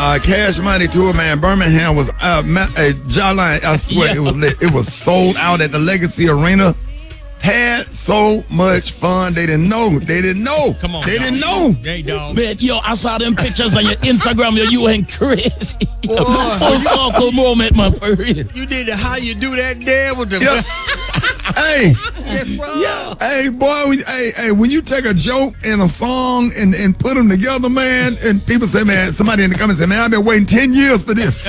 Cash Money tour, man. Birmingham was Jawline. I swear it was lit. It was sold out at the Legacy Arena. Had so much fun. They didn't know. Come on, they dog. didn't know. Hey, dog. Man, I saw them pictures on your Instagram. You went crazy. Full circle moment, man, for real. You did how you do that there with the. Yes. Hey. Yes, sir. Yeah. Hey, boy. When you take a joke and a song and put them together, man, and people say, man, somebody in the comments say, man, I've been waiting 10 years for this.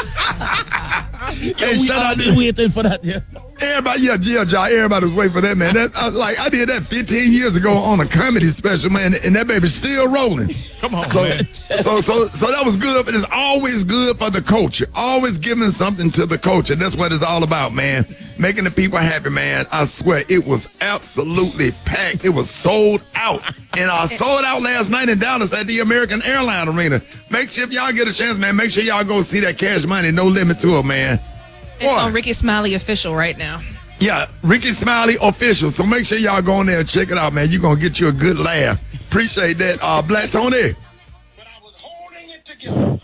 Hey, We shout all out been waiting for that, yeah. Everybody, everybody was waiting for that, man. I did that 15 years ago on a comedy special, man, and that baby's still rolling. Come on, So, man. so that was good, but it's always good for the culture. Always giving something to the culture. That's what it's all about, man. Making the people happy, man. I swear, it was absolutely packed. It was sold out. And I sold out last night in Dallas at the American Airlines Arena. Make sure if y'all get a chance, man, make sure y'all go see that Cash Money, No Limit Tour, man. It's Boy. on Ricky Smiley Official right now. Yeah, Ricky Smiley Official. So make sure y'all go in there and check it out, man. You're going to get you a good laugh. Appreciate that. Black Tony. But I was holding it together.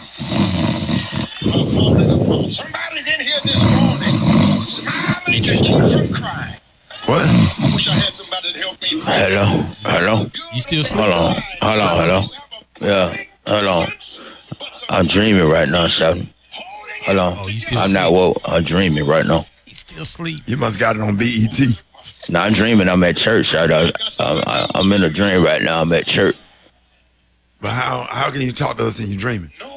Somebody's in here this morning, smiling Interesting. and crying. What? I wish I had somebody to help me. Hello. You still sleep? Hello. Yeah, hello. I'm dreaming right now, Sheldon. Hello. Oh, you still I'm not sleep? woke. I'm dreaming right now. He still sleep. You must got it on BET. No, I'm dreaming. I'm at church. I'm in a dream right now. I'm at church. But how can you talk to us and you dreaming?